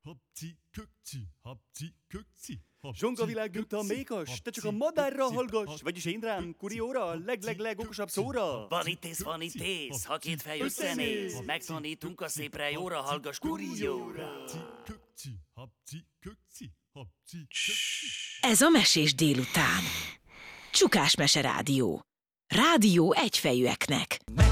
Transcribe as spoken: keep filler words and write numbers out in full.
Zsongavilág nyugta mékas, te csak a madárra hallgass, vagyis én rám, kurióra, leg-leg-leg okosabb szóra. Van itt ész, van itt ész, ha két fej összenéz, megtanítunk a szépre jóra, hallgass kurióra. Ez a Mesés délután. Csukás Mese Rádió. Rádió egyfejűeknek.